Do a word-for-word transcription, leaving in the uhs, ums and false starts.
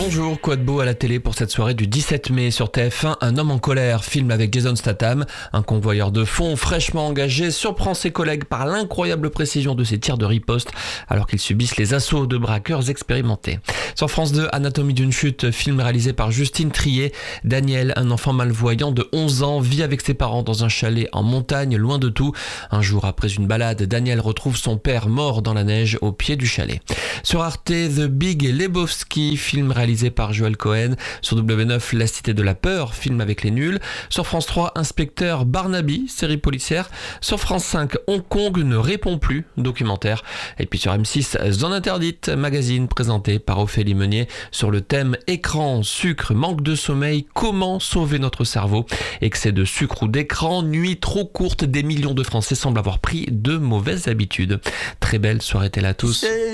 Bonjour, quoi de beau à la télé pour cette soirée du dix-sept mai sur T F un. Un homme en colère, film avec Jason Statham. Un convoyeur de fond fraîchement engagé surprend ses collègues par l'incroyable précision de ses tirs de riposte alors qu'ils subissent les assauts de braqueurs expérimentés. Sur France deux, Anatomie d'une chute, film réalisé par Justine Triet. Daniel, un enfant malvoyant de onze ans, vit avec ses parents dans un chalet en montagne, loin de tout. Un jour après une balade, Daniel retrouve son père mort dans la neige au pied du chalet. Sur Arte, The Big Lebowski, film réalisé par Joel Cohen. Sur W neuf, La Cité de la Peur, film avec les nuls. Sur France trois, Inspecteur Barnaby, série policière. Sur France cinq, Hong Kong ne répond plus, documentaire. Et puis sur M six, Zone Interdite, magazine présenté par Ophélie Meunier sur le thème écran, sucre, manque de sommeil, comment sauver notre cerveau. Excès de sucre ou d'écran, nuit trop courte, des millions de Français semblent avoir pris de mauvaises habitudes. Très belle soirée télé à tous.